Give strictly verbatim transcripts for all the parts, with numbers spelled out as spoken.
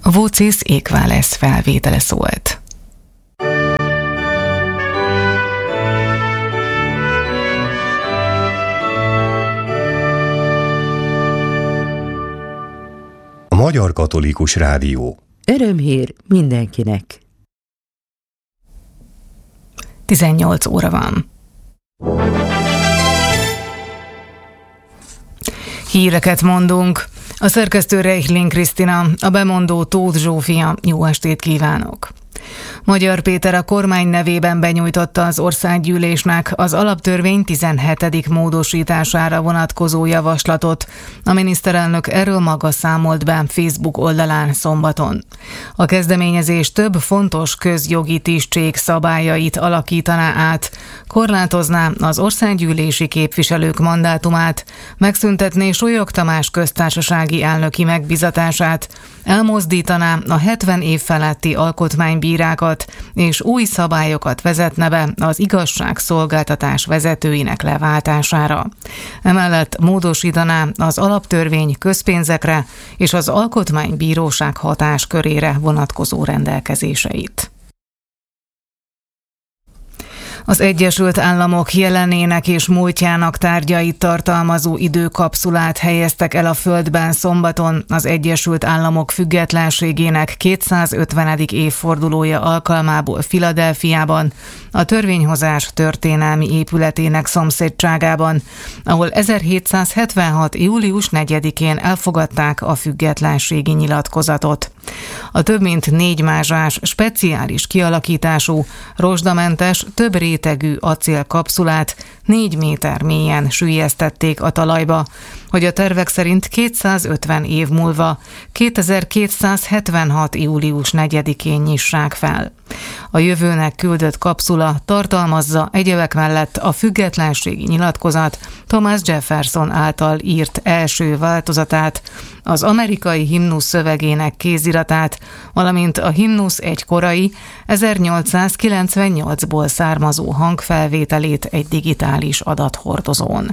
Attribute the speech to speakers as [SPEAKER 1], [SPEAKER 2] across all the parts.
[SPEAKER 1] Vocis Equales felvétele szólt.
[SPEAKER 2] A Magyar Katolikus Rádió.
[SPEAKER 3] Örömhír mindenkinek.
[SPEAKER 1] tizennyolc óra van. Híreket mondunk. A szerkesztő Reichling Krisztina, a bemondó Tóth Zsófia. Jó estét kívánok! Magyar Péter a kormány nevében benyújtotta az országgyűlésnek az alaptörvény tizenhetedik módosítására vonatkozó javaslatot. A miniszterelnök erről maga számolt be Facebook oldalán szombaton. A kezdeményezés több fontos közjogi tisztség szabályait alakítaná át, korlátozná az országgyűlési képviselők mandátumát, megszüntetné Súlyog Tamás köztársasági elnöki megbizatását, elmozdítaná a hetven év feletti alkotmánybírákat, és új szabályokat vezetne be az igazságszolgáltatás vezetőinek leváltására. Emellett módosítaná az alaptörvény közpénzekre és az alkotmánybíróság hatáskörére vonatkozó rendelkezéseit. Az Egyesült Államok jelenének és múltjának tárgyait tartalmazó időkapszulát helyeztek el a Földben szombaton az Egyesült Államok függetlenségének kétszázötvenedik évfordulója alkalmából Philadelphiában, a törvényhozás történelmi épületének szomszédságában, ahol ezerhétszázhetvenhat. július negyedikén elfogadták a függetlenségi nyilatkozatot. A több mint négy mázsás, speciális kialakítású, rozsdamentes, több rétegű acélkapszulát négy méter mélyen süllyesztették a talajba, hogy a tervek szerint kétszázötven év múlva, kétezer-kétszázhetvenhat. július negyedikén nyissák fel. A jövőnek küldött kapszula tartalmazza egyebek mellett a függetlenségi nyilatkozat Thomas Jefferson által írt első változatát, az amerikai himnusz szövegének kéziratát, valamint a himnusz egy korai, ezernyolcszázkilencvennyolcból származó hangfelvételét egy digitális adathordozón.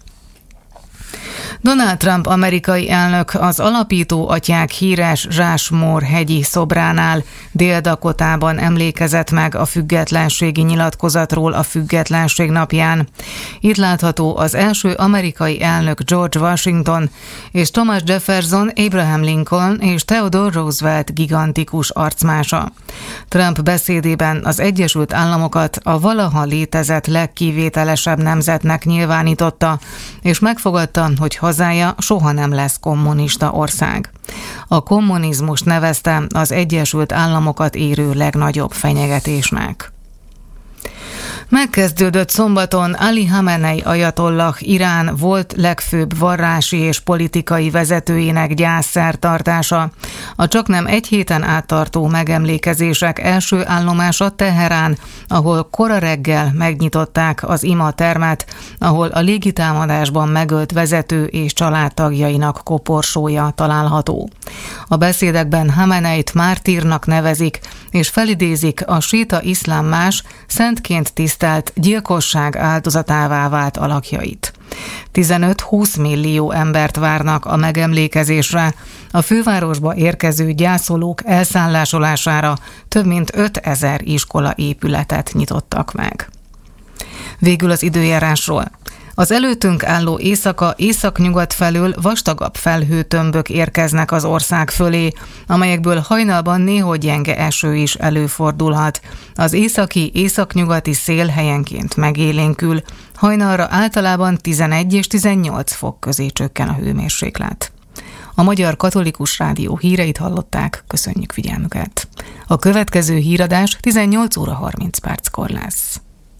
[SPEAKER 1] Donald Trump amerikai elnök az alapító atyák híres Rushmore hegyi szobránál Dél-Dakotában emlékezett meg a függetlenségi nyilatkozatról a függetlenség napján. Itt látható az első amerikai elnök George Washington és Thomas Jefferson, Abraham Lincoln és Theodore Roosevelt gigantikus arcmása. Trump beszédében az Egyesült Államokat a valaha létezett legkivételesebb nemzetnek nyilvánította, és megfogadta, hogy hazája soha nem lesz kommunista ország. A kommunizmus nevezte az Egyesült Államokat érő legnagyobb fenyegetésnek. Megkezdődött szombaton Ali Khamenei ajatollah, Irán volt legfőbb vallási és politikai vezetőjének gyászszertartása. A csaknem egy héten áttartó megemlékezések első állomása Teherán, ahol kora reggel megnyitották az ima termet, ahol a légitámadásban megölt vezető és családtagjainak koporsója található. A beszédekben Khameneit mártírnak nevezik, és felidézik a síta iszlám más, szentként tisztelt gyilkosság áldozatává vált alakjait. tizenöt-húsz millió embert várnak a megemlékezésre, a fővárosba érkező gyászolók elszállásolására több mint ötezer iskola épületet nyitottak meg. Végül az időjárásról. Az előttünk álló éjszaka északnyugat felől vastagabb felhőtömbök érkeznek az ország fölé, amelyekből hajnalban néhogy gyenge eső is előfordulhat. Az északi, északnyugati szél helyenként megélénkül, hajnalra általában tizenegy és tizennyolc fok közé csökken a hőmérséklet. A Magyar Katolikus Rádió híreit hallották, köszönjük figyelmüket. A következő híradás tizennyolc óra harminc perckor lesz.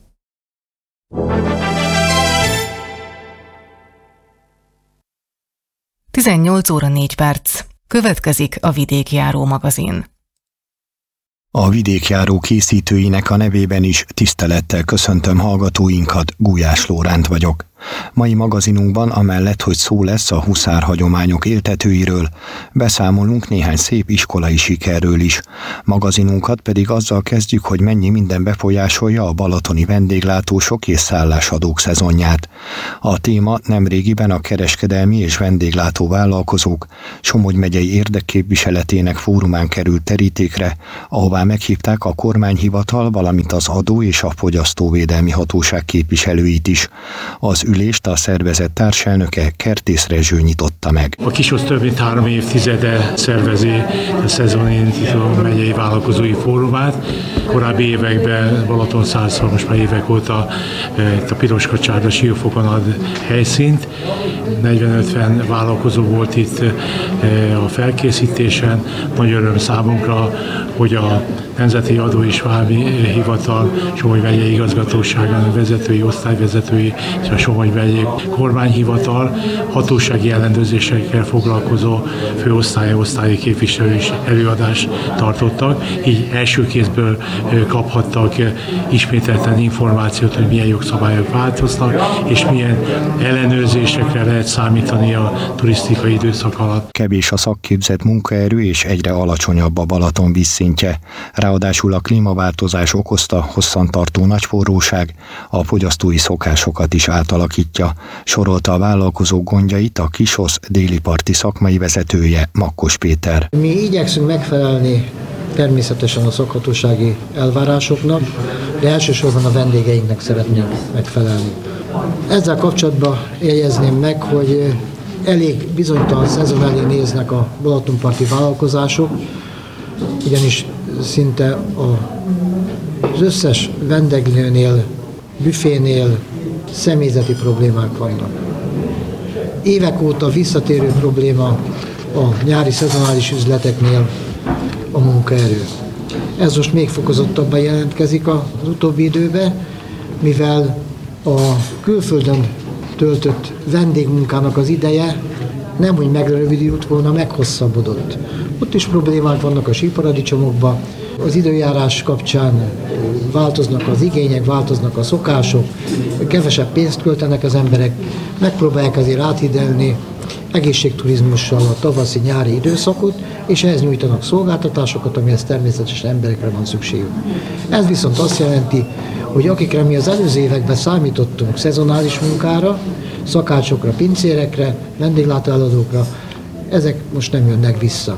[SPEAKER 1] tizennyolc óra négy perc. Következik a Vidékjáró magazin.
[SPEAKER 4] A Vidékjáró készítőinek a nevében is tisztelettel köszöntöm hallgatóinkat, Gulyás Lóránt vagyok. Mai magazinunkban amellett, hogy szó lesz a huszár hagyományok éltetőiről, beszámolunk néhány szép iskolai sikerről is. Magazinunkat pedig azzal kezdjük, hogy mennyi minden befolyásolja a balatoni vendéglátósok és szállásadók szezonját. A téma nemrégiben a kereskedelmi és vendéglátó vállalkozók Somogy megyei érdekképviseletének fórumán került terítékre, ahová meghívták a kormányhivatal, valamint az adó és a fogyasztóvédelmi hatóság képviselőit is. Az ülést a szervezet társelnöke Kertész Rezső nyitotta meg.
[SPEAKER 5] A Kisosz több mint három évtizede szervezi a szezonindító megyei vállalkozói fórumát. Korábbi években Balatonszázszor, most már évek óta a Piroskacsárda Siófokon ad helyszínt. negyven-ötven vállalkozó volt itt a felkészítésen. Nagy öröm számunkra, hogy a Nemzeti Adó és Vámi Hivatal, Somogy megyei igazgatóságának vezetői, osztályvezetői és a Somogy megyei kormányhivatal hatósági ellenőrzésekkel foglalkozó főosztályi osztályi képviselő is előadást tartottak. Így első kézből kaphattak ismételten információt, hogy milyen jogszabályok változnak, és milyen ellenőrzésekre lehet számítani a turisztikai időszak alatt.
[SPEAKER 4] Kevés a szakképzett munkaerő és egyre alacsonyabb a Balaton vízszintje. Ráadásul a klímaváltozás okozta hosszantartó nagyforróság a fogyasztói szokásokat is átalakítja, sorolta a vállalkozók gondjait a Kisosz déli parti szakmai vezetője, Makkos Péter.
[SPEAKER 6] Mi igyekszünk megfelelni természetesen a szakhatósági elvárásoknak, de elsősorban a vendégeinknek szeretnénk megfelelni. Ezzel kapcsolatban jegyezném meg, hogy elég bizonytalan szezon elé néznek a balatonparti vállalkozások, ugyanis szinte az összes vendéglőnél, büfénél személyzeti problémák vannak. Évek óta visszatérő probléma a nyári szezonális üzleteknél a munkaerő. Ez most még fokozottabban jelentkezik az utóbbi időben, mivel a külföldön töltött vendégmunkának az ideje nem úgy megrövidült volna, meghosszabbodott. Ott is problémák vannak a síparadicsomokban, az időjárás kapcsán változnak az igények, változnak a szokások, kevesebb pénzt költenek az emberek, megpróbálják azért áthidelni egészségturizmussal a tavaszi-nyári időszakot, és ehhez nyújtanak szolgáltatásokat, amihez természetesen emberekre van szükségük. Ez viszont azt jelenti, hogy akikre mi az előző években számítottunk szezonális munkára, szakácsokra, pincérekre, vendéglátóeladókra, ezek most nem jönnek vissza.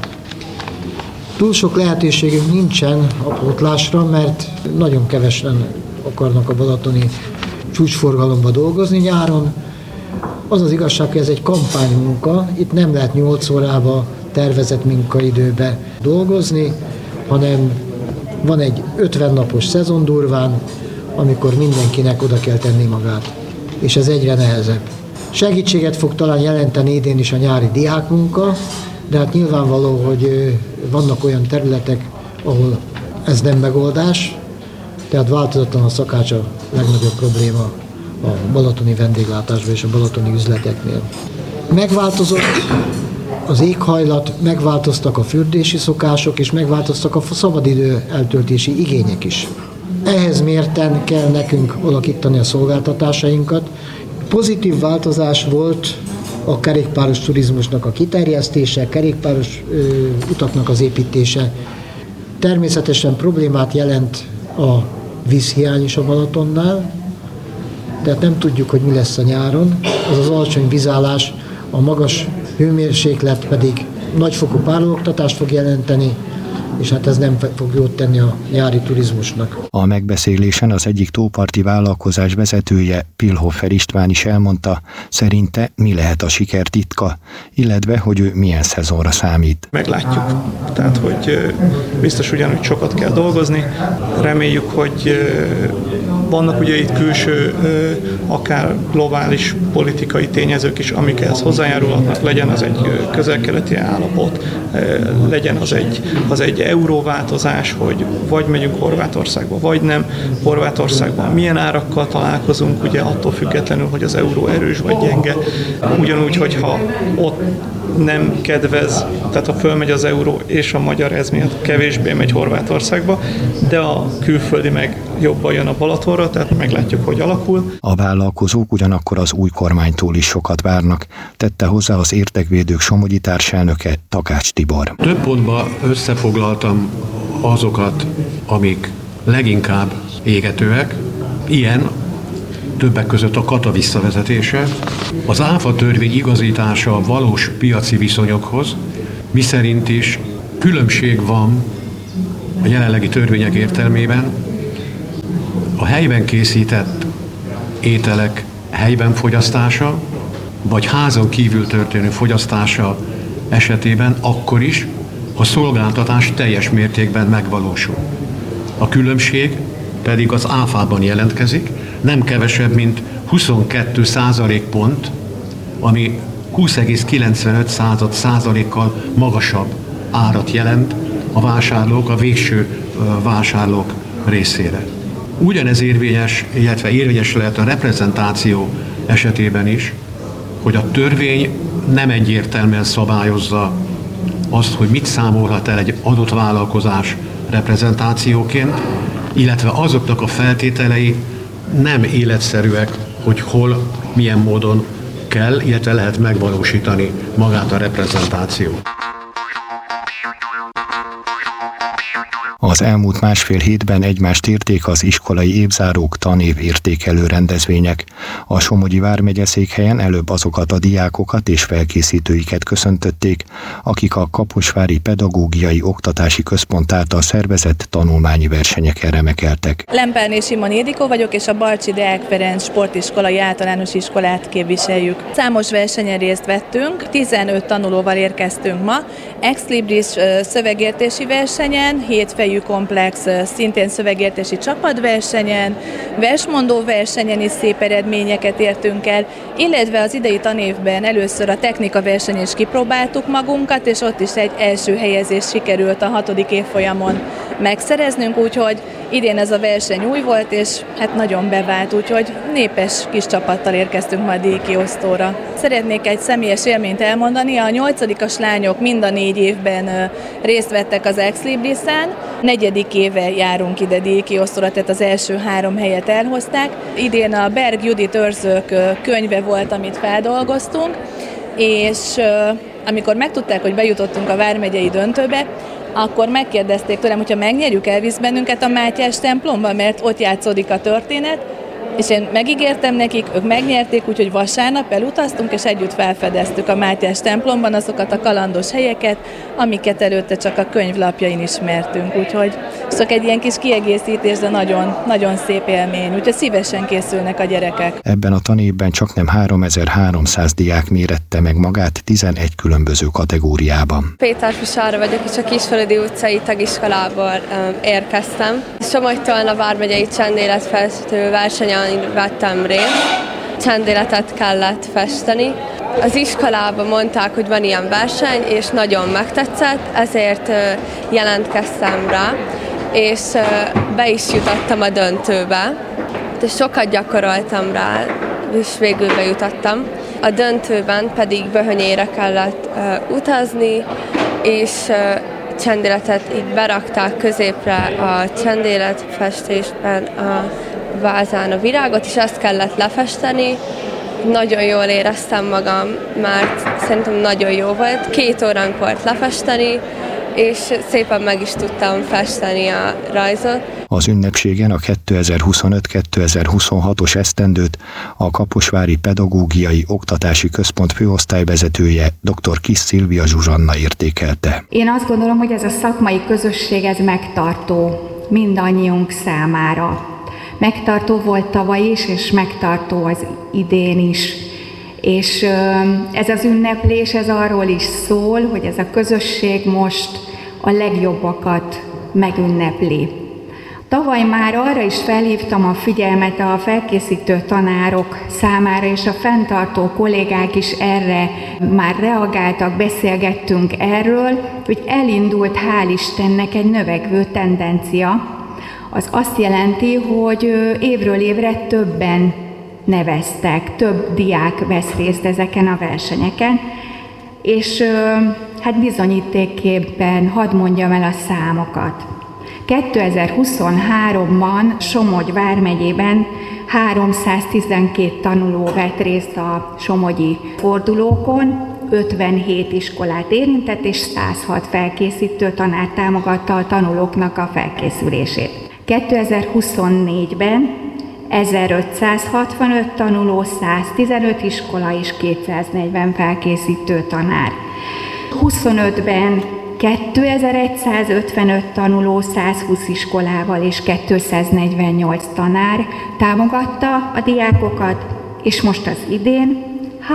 [SPEAKER 6] Túl sok lehetőségünk nincsen a pótlásra, mert nagyon kevesen akarnak a balatoni csúcsforgalomba dolgozni nyáron. Az az igazság, hogy ez egy kampánymunka, itt nem lehet nyolc órába tervezett munkaidőbe dolgozni, hanem van egy ötven napos szezon durván, amikor mindenkinek oda kell tenni magát, és ez egyre nehezebb. Segítséget fog talán jelenteni idén is a nyári diákmunka, de hát nyilvánvaló, hogy vannak olyan területek, ahol ez nem megoldás, tehát változatlan a szakács a legnagyobb probléma a balatoni vendéglátásban és a balatoni üzleteknél. Megváltozott az éghajlat, megváltoztak a fürdési szokások, és megváltoztak a szabadidő eltöltési igények is. Ehhez mérten kell nekünk alakítani a szolgáltatásainkat. Pozitív változás volt a kerékpáros turizmusnak a kiterjesztése, kerékpáros ö, utaknak az építése. Természetesen problémát jelent a vízhiány is a Balatonnál, tehát nem tudjuk, hogy mi lesz a nyáron. Az az alacsony vízállás, a magas hőmérséklet pedig nagyfokú párologtatást fog jelenteni, és hát ez nem fog jót tenni a nyári turizmusnak.
[SPEAKER 4] A megbeszélésen az egyik tóparti vállalkozás vezetője, Pilhofer István is elmondta, szerinte mi lehet a siker titka, illetve hogy ő milyen szezonra számít.
[SPEAKER 7] Meglátjuk. Tehát, hogy biztos ugyanúgy sokat kell dolgozni. Reméljük, hogy vannak ugye itt külső, akár globális politikai tényezők is, amik ehhez hozzájárulhatnak, legyen az egy közel-keleti állapot, legyen az egy, az egy euróváltozás, hogy vagy megyünk Horvátországba, vagy nem. Horvátországban milyen árakkal találkozunk, ugye attól függetlenül, hogy az euró erős vagy gyenge. Ugyanúgy, hogyha ott nem kedvez, tehát ha fölmegy az euró és a magyar ez miatt kevésbé megy Horvátországba, de a külföldi meg jobban jön a Balaton. Tiborra, tehát meglátjuk, hogy alakul.
[SPEAKER 4] A vállalkozók ugyanakkor az új kormánytól is sokat várnak, tette hozzá az Értekvédők somogyi társelnöke, Takács Tibor.
[SPEAKER 8] Több pontban összefoglaltam azokat, amik leginkább égetőek. Ilyen többek között a kata visszavezetése, az áfa törvény igazítása a valós piaci viszonyokhoz, miszerint is különbség van a jelenlegi törvények értelmében a helyben készített ételek helyben fogyasztása, vagy házon kívül történő fogyasztása esetében akkor is, ha szolgáltatás teljes mértékben megvalósul. A különbség pedig az áfában jelentkezik, nem kevesebb, mint huszonkettő százalékpont, ami húsz egész kilencvenöt százalékkal magasabb árat jelent a vásárlók, a végső vásárlók részére. Ugyanez érvényes, illetve érvényes lehet a reprezentáció esetében is, hogy a törvény nem egyértelműen szabályozza azt, hogy mit számolhat el egy adott vállalkozás reprezentációként, illetve azoknak a feltételei nem életszerűek, hogy hol, milyen módon kell, illetve lehet megvalósítani magát a reprezentációt.
[SPEAKER 4] Az elmúlt másfél hétben egymást érték az iskolai évzárók tanév értékelő rendezvények. A Somogyi vármegye székhelyen előbb azokat a diákokat és felkészítőiket köszöntötték, akik a Kaposvári Pedagógiai Oktatási Központ által szervezett tanulmányi versenyeken remekeltek.
[SPEAKER 9] Lemperné Simon Ildikó vagyok, és a Balcsi Deák Ferenc Sportiskolai Általános Iskolát képviseljük. Számos versenyen részt vettünk, tizenöt tanulóval érkeztünk ma, Ex Libris szövegértési versenyen, hétfejű komplex szintén szövegértési csapatversenyen, versmondó versenyen is szép eredményeket értünk el, illetve az idei tanévben először a technika versenyen is kipróbáltuk magunkat, és ott is egy első helyezés sikerült a hatodik évfolyamon megszereznünk, úgyhogy idén ez a verseny új volt, és hát nagyon bevált, úgyhogy népes kis csapattal érkeztünk ma a díjkiosztóra. Szeretnék egy személyes élményt elmondani, a nyolcadikas lányok mind a négy évben részt vettek az Ex Librisen, negyedik éve járunk ide díjkiosztóra, tehát az első három helyet elhozták. Idén a Berg Judit őrzők könyve volt, amit feldolgoztunk, és amikor megtudták, hogy bejutottunk a vármegyei döntőbe, akkor megkérdezték tőlem, hogyha megnyerjük, elvisz bennünket a Mátyás templomba, mert ott játszódik a történet, és én megígértem nekik, ők megnyerték, úgyhogy vasárnap elutaztunk, és együtt felfedeztük a Mátyás templomban azokat a kalandos helyeket, amiket előtte csak a könyvlapjain ismertünk, úgyhogy csak egy ilyen kis kiegészítés, de nagyon, nagyon szép élmény, úgyhogy szívesen készülnek a gyerekek.
[SPEAKER 4] Ebben a tanévben csaknem háromezer-háromszáz diák mérette meg magát tizenegy különböző kategóriában.
[SPEAKER 10] Péter Fisára vagyok, és a Kisföldi utcai tagiskolából um, érkeztem. Somogytól a vármegyei csendéletfestő versenyen vettem részt. Csendéletet kellett festeni. Az iskolában mondták, hogy van ilyen verseny, és nagyon megtetszett, ezért uh, jelentkeztem rá, és uh, be is jutottam a döntőbe. De sokat gyakoroltam rá, és végül bejutottam. A döntőben pedig Böhönyére kellett uh, utazni, és uh, csendéletet így berakták középre a csendéletfestésben a vázán a virágot, és azt kellett lefesteni. Nagyon jól éreztem magam, mert szerintem nagyon jó volt. Két óránk volt lefesteni, és szépen meg is tudtam festeni a rajzot.
[SPEAKER 4] Az ünnepségen a kétezer-huszonöt kétezer-huszonhatos esztendőt a Kaposvári Pedagógiai Oktatási Központ főosztályvezetője dr. Kis Szilvia Zsuzsanna értékelte.
[SPEAKER 11] Én azt gondolom, hogy ez a szakmai közösség ez megtartó mindannyiunk számára. Megtartó volt tavaly is, és megtartó az idén is. És ez az ünneplés, ez arról is szól, hogy ez a közösség most a legjobbakat megünnepli. Tavaly már arra is felhívtam a figyelmet a felkészítő tanárok számára, és a fenntartó kollégák is erre már reagáltak, beszélgettünk erről, hogy elindult, hál' Istennek, egy növekvő tendencia. Az azt jelenti, hogy évről évre többen neveztek, több diák vesz részt ezeken a versenyeken, és hát bizonyítékképpen hadd mondjam el a számokat. kétezer-huszonháromban Somogy vármegyében háromszáztizenkét tanuló vett részt a somogyi fordulókon, ötvenhét iskolát érintett, és száz hat felkészítő tanár támogatta a tanulóknak a felkészülését. kétezer-huszonnégyben ezerötszázhatvanöt tanuló, száztizenöt iskola és kétszáznegyven felkészítő tanár. huszonötben kétezer-százötvenöt tanuló, százhúsz iskolával és kétszáznegyvennyolc tanár támogatta a diákokat, és most az idén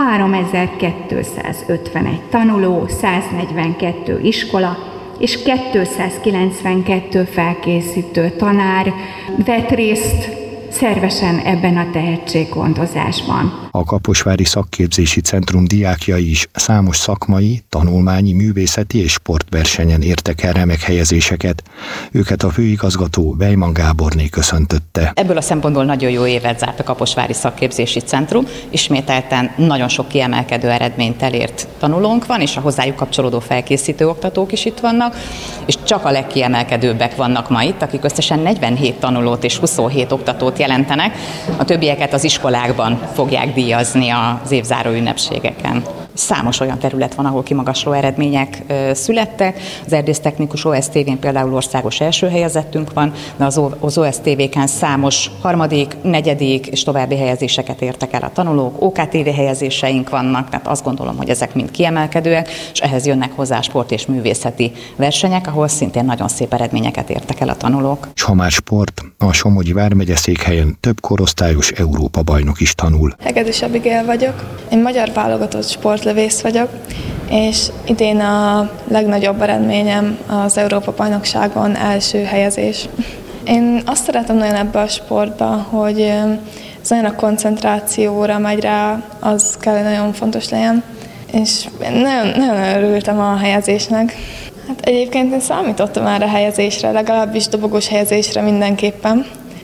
[SPEAKER 11] háromezer-kétszázötvenegy tanuló, száznegyvenkettő iskola és kétszázkilencvenkettő felkészítő tanár vett részt szervesen ebben a tehetséggondozásban.
[SPEAKER 4] A Kaposvári Szakképzési Centrum diákjai is számos szakmai, tanulmányi, művészeti és sportversenyen értek el remek helyezéseket. Őket a főigazgató Weimann Gáborné köszöntötte.
[SPEAKER 12] Ebből a szempontból nagyon jó évet zárt a Kaposvári Szakképzési Centrum. Ismételten nagyon sok kiemelkedő eredményt elért tanulónk van, és a hozzájuk kapcsolódó felkészítő oktatók is itt vannak, és csak a legkiemelkedőbbek vannak ma itt, akik összesen negyvenhét tanulót és huszonhét oktatót jelentenek. A többieket az iskolákban fogják díjazni az évzáró ünnepségeken. Számos olyan terület van, ahol kimagasló eredmények ö, születtek. Az Erdész Technikus o es té vén például országos első helyezettünk van, de az, az o es té véken számos harmadik, negyedik és további helyezéseket értek el a tanulók. o ká té vé helyezéseink vannak, tehát azt gondolom, hogy ezek mind kiemelkedőek, és ehhez jönnek hozzá sport és művészeti versenyek, ahol szintén nagyon szép eredményeket értek el a tanulók.
[SPEAKER 4] És ha már sport, a Somogyi vármegye székhelyen több korosztályos Európa bajnok is tanul.
[SPEAKER 13] Hegedűs Abigail vagyok, én magyar válogatott sportlövész vagyok, és idén a legnagyobb eredményem az Európa-bajnokságon első helyezés. Én azt szeretem nagyon ebbe a sportba, hogy ez nagyon a koncentrációra megy rá, az kell, hogy nagyon fontos legyen, és nagyon, nagyon örültem a helyezésnek. Hát egyébként én számítottam már a helyezésre, legalábbis dobogós helyezésre mindenképpen.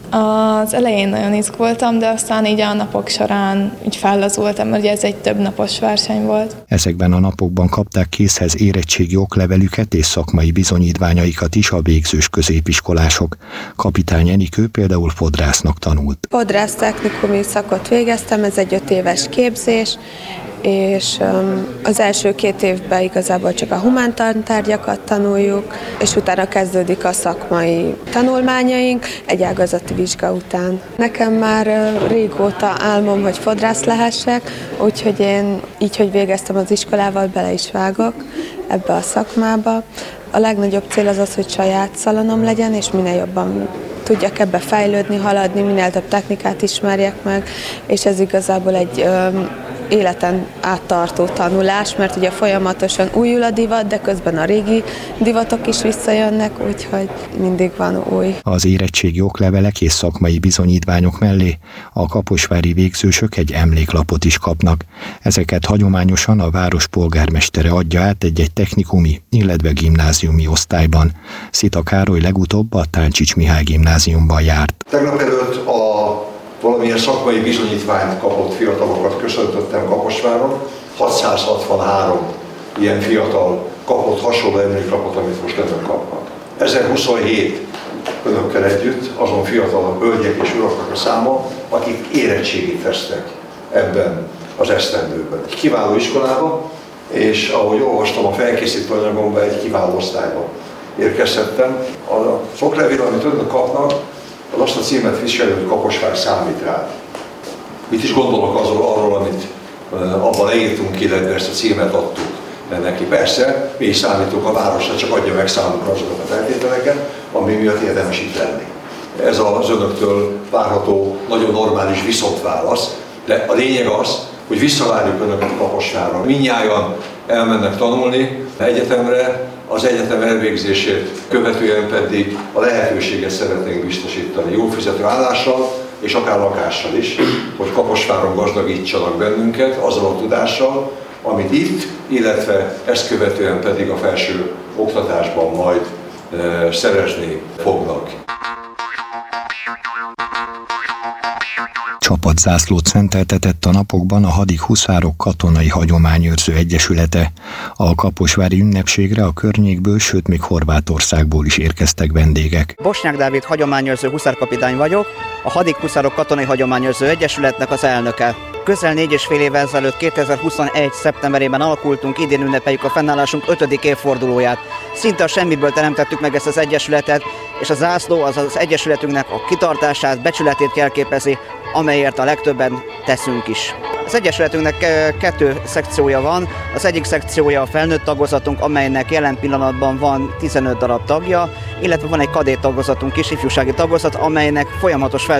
[SPEAKER 13] Az elején nagyon izgultam, de aztán így a napok során így fellazultam, mert ugye ez egy több napos verseny volt.
[SPEAKER 4] Ezekben a napokban kapták készhez érettségi oklevelüket és szakmai bizonyítványaikat is a végzős középiskolások. Kapitány Enikő például fodrásznak tanult.
[SPEAKER 14] Fodrász technikumi szakot végeztem, ez egy öt éves képzés, és az első két évben igazából csak a humántantárgyakat tanuljuk, és utána kezdődik a szakmai tanulmányaink egy ágazati vizsga után. Nekem már régóta álmom, hogy fodrász lehessek, úgyhogy én így, hogy végeztem az iskolával, bele is vágok ebbe a szakmába. A legnagyobb cél az az, hogy saját szalonom legyen, és minél jobban tudjak ebbe fejlődni, haladni, minél több technikát ismerjek meg, és ez igazából egy ö, életen áttartó tanulás, mert ugye folyamatosan újul a divat, de közben a régi divatok is visszajönnek, úgyhogy mindig van új.
[SPEAKER 4] Az érettségi oklevelek és szakmai bizonyítványok mellé a kaposvári végzősök egy emléklapot is kapnak. Ezeket hagyományosan a város polgármestere adja át egy-egy technikumi, illetve gimnáziumi osztályban. Szita Károly legutóbb a Táncsics Mihály gimnáziumban járt.
[SPEAKER 15] Tegnap előtt a valamilyen szakmai bizonyítványt kapott fiatalokat köszöntöttem Kaposváron. hatszázhatvanhárom ilyen fiatal kapott hasonló emléklapot, amit most önök kapnak. ezerhuszonhét önökkel együtt azon fiatal hölgyek és uraknak a száma, akik érettségit vesznek ebben az esztendőben. Egy kiváló iskolába, és ahogy olvastam a felkészítő anyagomban, egy kiváló osztályba érkezhettem. A szoklevél, amit önök kapnak, az azt a címet viselő, hogy Kaposvár számít rád. Mit is gondolok azról, arról, amit abban leírtunk, illetve ezt a címet adtuk neki. Persze, mi is számítunk a városra, csak adja meg számunkra azokat a feltételeket, ami miatt érdemes itt lenni. Ez az önöktől várható, nagyon normális viszontválasz, de a lényeg az, hogy visszavárjuk önöket a Kaposvárra. Mindnyájan elmennek tanulni egyetemre, az egyetem elvégzését követően pedig a lehetőséget szeretnénk biztosítani jó fizető állással és akár lakással is, hogy Kaposváron gazdagítsanak bennünket azzal a tudással, amit itt, illetve ezt követően pedig a felső oktatásban majd e, szerezni fognak.
[SPEAKER 4] Csapat Hadzászlót szenteltetett a napokban a Hadik Huszárok Katonai Hagyományőrző Egyesülete. A kaposvári ünnepségre a környékből, sőt még Horvátországból is érkeztek vendégek.
[SPEAKER 16] Bosnyák Dávid hagyományőrző huszárkapitány vagyok, a Hadik Huszárok Katonai Hagyományőrző Egyesületnek az elnöke. Közel négy és fél évvel ezelőtt kétezer-huszonegy. szeptemberében alakultunk, idén ünnepeljük a fennállásunk ötödik évfordulóját. Szinte a semmiből teremtettük meg ezt az egyesületet, és a zászló az az egyesületünknek a kitartását, becsületét jelképezi, amelyért a legtöbben teszünk is. Az egyesületünknek kettő szekciója van, az egyik szekciója a felnőtt tagozatunk, amelynek jelen pillanatban van tizenöt darab tagja, illetve van egy kadét tagozatunk is, ifjúsági tagozat, amelynek folyamatos fel